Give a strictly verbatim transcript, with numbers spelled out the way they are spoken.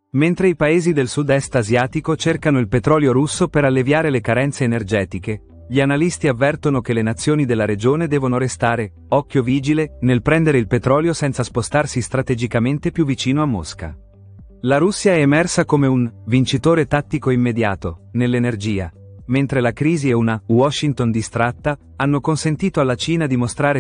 Mentre i paesi del sud-est asiatico cercano il petrolio russo per alleviare le carenze energetiche, gli analisti avvertono che le nazioni della regione devono restare, occhio vigile, nel prendere il petrolio senza spostarsi strategicamente più vicino a Mosca. La Russia è emersa come un vincitore tattico immediato nell'energia, mentre la crisi e una Washington distratta hanno consentito alla Cina di mostrare